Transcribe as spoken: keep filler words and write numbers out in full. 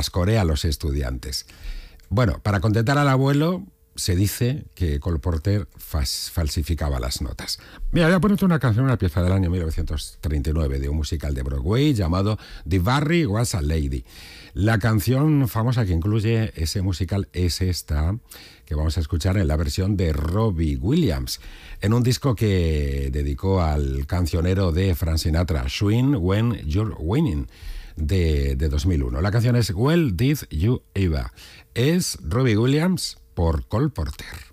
las corea a los estudiantes. Bueno, para contentar al abuelo, se dice que Cole Porter fas, falsificaba las notas. Mira, voy a ponerte una canción, una pieza del año mil novecientos treinta y nueve de un musical de Broadway llamado The Barry Was a Lady. La canción famosa que incluye ese musical es esta, que vamos a escuchar en la versión de Robbie Williams, en un disco que dedicó al cancionero de Frank Sinatra, Swing When You're Winning, de, de dos mil uno. La canción es Well Did You Ever. Es Robbie Williams por Cole Porter.